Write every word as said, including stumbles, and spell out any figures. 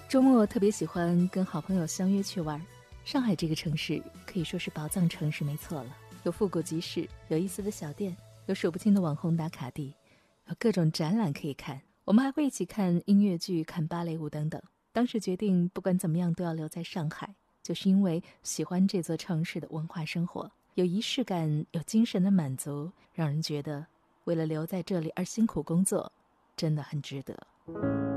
周末特别喜欢跟好朋友相约去玩。上海这个城市可以说是宝藏城市没错了，有复古集市，有意思的小店，有数不清的网红打卡地，有各种展览可以看。我们还会一起看音乐剧，看芭蕾舞等等。当时决定不管怎么样都要留在上海，就是因为喜欢这座城市的文化生活，有仪式感，有精神的满足，让人觉得为了留在这里而辛苦工作真的很值得。